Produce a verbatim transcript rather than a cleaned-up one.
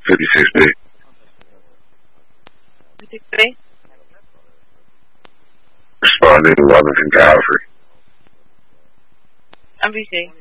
fifty-six B. fifty-six B? Responding to Wellington Godfrey. M V C.